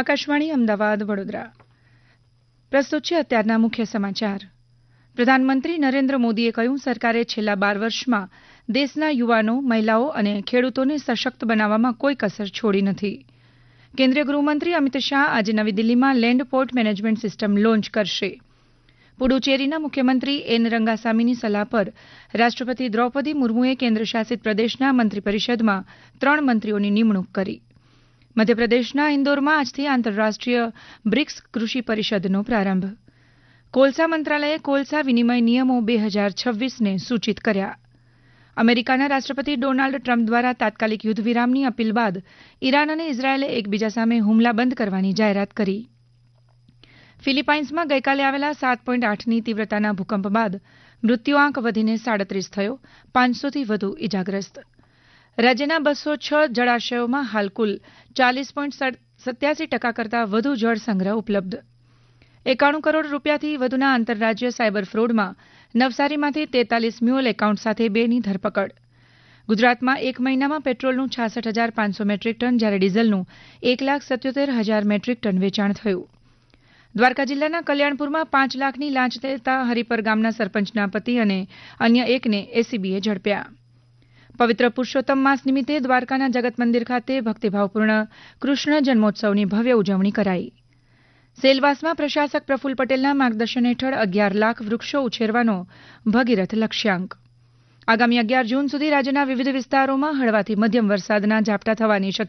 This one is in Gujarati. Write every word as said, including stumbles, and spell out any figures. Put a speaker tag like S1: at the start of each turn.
S1: આકાશવાણી અમદાવાદ વડોદરા. પ્રસ્તુત છે અત્યારના મુખ્ય સમાચાર. પ્રધાનમંત્રી નરેન્દ્ર મોદીએ કહ્યું, સરકારે છેલ્લા બાર વર્ષમાં દેશના યુવાનો, મહિલાઓ અને ખેડૂતોને સશક્ત બનાવવામાં કોઈ કસર છોડી નથી. કેન્દ્રીય ગૃહમંત્રી અમિત શાહ આજે નવી દિલ્હીમાં land port management system launch કરશે. પુડુચેરીના મુખ્યમંત્રી એન રંગાસામીની સલાહ પર રાષ્ટ્રપતિ દ્રૌપદી મુર્મુએ કેન્દ્રશાસિત પ્રદેશના મંત્રીપરિષદમાં ત્રણ મંત્રીઓની નિમણૂક કરી. મધ્યપ્રદેશના ઇન્દોરમાં આજથી આંતરરાષ્ટ્રીય બ્રિક્સ કૃષિ પરિષદનો પ્રારંભ. કોલસા મંત્રાલયે કોલસા વિનિમય નિયમો બે હજાર છવ્વીસને સૂચિત કર્યા. અમેરિકાના રાષ્ટ્રપતિ ડોનાલ્ડ ટ્રમ્પ દ્વારા તાત્કાલિક યુદ્ધ વિરામની અપીલ બાદ ઈરાન અને ઇઝરાયેલે એકબીજા સામે હુમલા બંધ કરવાની જાહેરાત કરી. ફિલિપાઇન્સમાં ગઈકાલે આવેલા સાત પોઈન્ટ આઠની તીવ્રતાના ભૂકંપ બાદ મૃત્યુઆંક વધીને સાડત્રીસ થયો, પાંચસોથી વધુ ઇજાગ્રસ્ત. રાજ્યના બસો છ જળાશયોમાં હાલ કુલ ચાલીસ પોઈન્ટ સત્યાસી ટકા કરતાં વધુ જળ સંગ્રહ ઉપલબ્ધ. એકાણું કરોડ રૂપિયાથી વધુના આંતરરાજ્ય સાયબર ફ્રોડમાં નવસારીમાંથી તેતાલીસ મ્યુઅલ એકાઉન્ટ સાથે બેની ધરપકડ. ગુજરાતમાં એક મહિનામાં પેટ્રોલનું છાસઠ હજાર પાંચસો મેટ્રિક ટન જ્યારે ડીઝલનું એક લાખ સત્યોતેર હજાર મેટ્રિક ટન વેચાણ થયું. દ્વારકા જિલ્લાના કલ્યાણપુરમાં પાંચ લાખની લાંચ લેતા હરિપર ગામના સરપંચના પતિ અને અન્ય એકને એસીબીએ ઝડપ્યા. પવિત્ર પુરુષોત્તમ માસ નિમિત્તે દ્વારકાના જગત મંદિર ખાતે ભક્તિભાવપૂર્ણ કૃષ્ણ જન્મોત્સવની ભવ્ય ઉજવણી કરાઈ. સેલવાસમાં પ્રશાસક પ્રફુલ્લ પટેલના માર્ગદર્શન હેઠળ અગિયાર લાખ વૃક્ષો ઉછેરવાનો ભગીરથ લક્ષ્યાંક. આગામી અગિયાર જૂન સુધી રાજ્યના વિવિધ વિસ્તારોમાં હળવાથી મધ્યમ વરસાદના ઝાપટા થવાની શક્યતા